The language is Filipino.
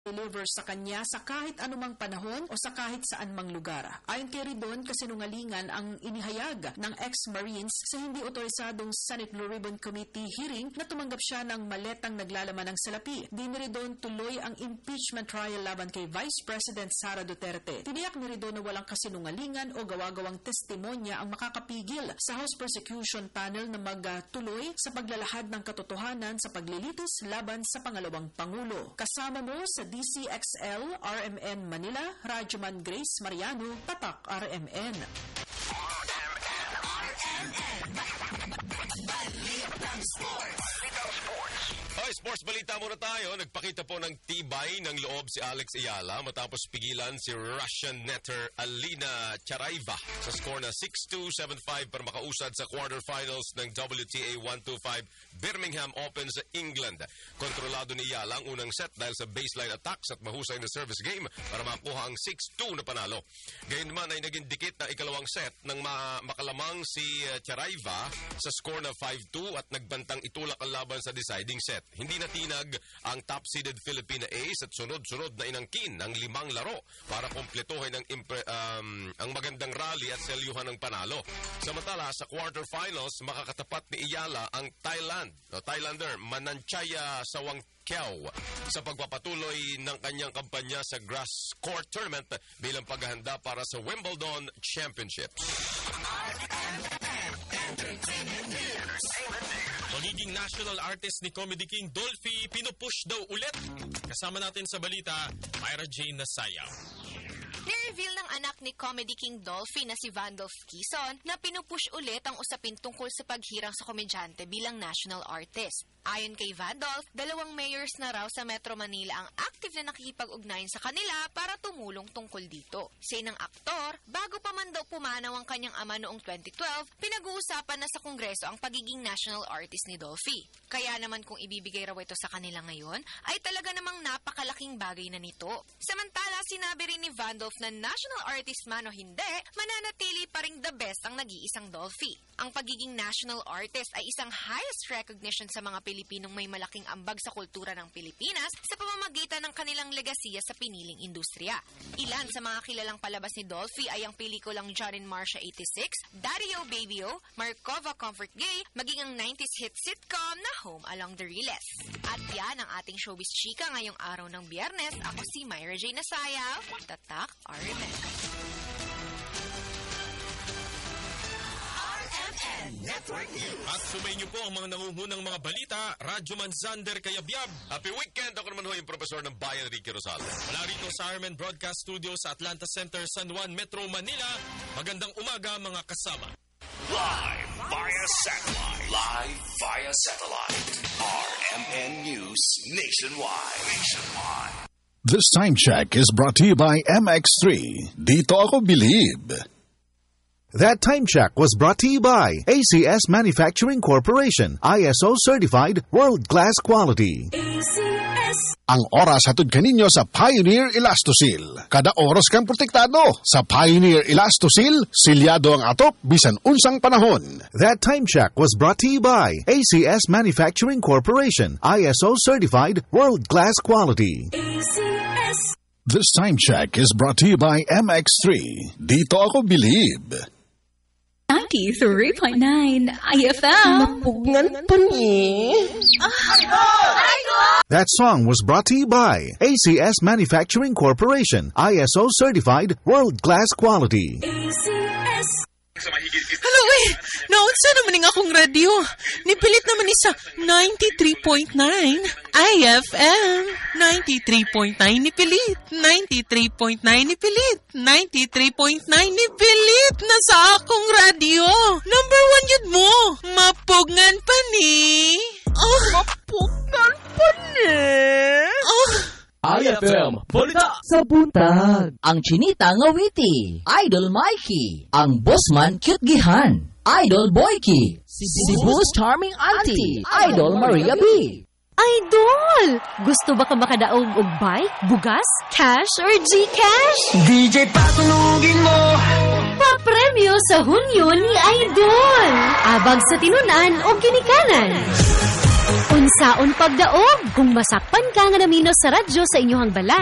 deliver sa kanya sa kahit anumang panahon o sa kahit saan mang lugar. Ayon kay Ridon, kasinungalingan ang inihayag ng ex-Marines sa hindi otorisadong Senate Blue Ribbon Committee hearing na tumanggap siya ng maletang naglalaman ng salapi. Di ni Ridon tuloy ang impeachment trial laban kay Vice President Sara Duterte. Tiniyak ni Ridon na walang kasinungalingan o gawa-gawang testimonya ang makakapigil sa House Prosecution Panel na magtuloy sa paglalahad ng katotohanan sa paglilitis laban sa pangalawang Pangulo. Kasama mo sa DCXL, RMN Manila, Radyoman Grace Mariano, Tatak RMN. Hi, sports balita muna tayo. Nagpakita po ng tibay ng loob si Alex Ayala matapos pigilan si Russian netter Alina Charaiva sa score na 6-2, 7-5 para makausad sa quarterfinals ng WTA 125 Birmingham Open sa England. Kontrolado ni Ayala ang unang set dahil sa baseline attacks at mahusay na service game para makuha ang 6-2 na panalo. Gayunman ay naging dikit ng ikalawang set nang makalamang si Charaiva sa score na 5-2 at nagbantang itulak ang laban sa deciding set. Hindi natinag ang top-seeded Filipina ace at sunod-sunod na inangkin ang 5 laro para kumpletuhin ang magandang rally at selyuhan ng panalo. Samantala, sa quarterfinals, makakatapat ni Ayala ang Thailander Mananchaya Sawangkiao sa pagpapatuloy ng kanyang kampanya sa grass court tournament bilang paghahanda para sa Wimbledon Championships. Magiging national artist ni Comedy King Dolphy pinupush daw ulit. Kasama natin sa balita, Myra Jane Nasaya. Ni-reveal ng anak ni Comedy King Dolphy na si Vandolph Quezon na pinupush ulit ang usapin tungkol sa paghirang sa komedyante bilang national artist. Ayon kay Vandolph, 2 mayors na raw sa Metro Manila ang active na nakikipag-ugnayan sa kanila para tumulong tungkol dito. Say ng aktor, bago pa man daw pumanaw ang kanyang ama noong 2012, pinag-uusapan na sa Kongreso ang pagiging national artist ni Dolphy. Kaya naman kung ibibigay raw ito sa kanila ngayon, ay talaga namang napakalaking bagay na nito. Samantala, sinabi rin ni Vandolph na national artist man o hindi, mananatili pa ring the best ang nag-iisang Dolphy. Ang pagiging national artist ay isang highest recognition sa mga Pilipinong may malaking ambag sa kultura ng Pilipinas sa pamamagitan ng kanilang legasiya sa piniling industriya. Ilan sa mga kilalang palabas ni Dolphy ay ang pelikulang John and Marcia 86, Daddy-O Baby-O, Markova Comfort Gay, maging ang 90s hit sitcom na Home Along the Riles. At yan ang ating showbiz chika ngayong araw ng Biyernes. Ako si Myra Jane Nasaya, Tatak RMN. At sumayin niyo po ang mga nangungunang mga balita, Radyoman Zander Kayabyab. Happy weekend! Ako naman ho yung profesor ng Bayan, Ricky Rosal. Mula rito sa RMN Broadcast Studio sa Atlanta Center, San Juan, Metro Manila. Magandang umaga mga kasama. Live via satellite. RMN News Nationwide. This time check is brought to you by MX3. Dito ako believe. That time check was brought to you by ACS Manufacturing Corporation, ISO certified world-class quality. ACS. Ang oras hatod kaninyo sa Pioneer Elastosil. Kada oras kang protektado sa Pioneer Elastosil, silyado ang atop bisan unsang panahon. That time check was brought to you by ACS Manufacturing Corporation, ISO certified world-class quality. ACS. This time check is brought to you by MX3. Dito ako believe. 93.9 IFM. Mapugngan pa ni. That song was brought to you by ACS Manufacturing Corporation, ISO certified world-class quality. ACS. Hello, naunsa naman ng akong radyo. Nipilit naman isa 93.9 IFM. 93.9 nipilit. 93.9 nipilit. 93.9 nipilit na sa akong radyo. Number 1 yun mo. Mapugngan pa ni. Mapugngan pa ni. IFM, balita sa buntag. Ang chinita nga witi, Idol Mikey. Ang bossman cute gihan, Idol Boyki. Si Boss Charming Auntie, Idol Maria B. Idol! Gusto ba ka makadaog og bike, bugas, cash, or Gcash? DJ patulugin mo. Papremyo sa Hunyo ni Idol. Abag sa tinunan o ginikanan. Unsaon pagdaog kung masakpan ka nga namino sa radyo sa inyohang balay.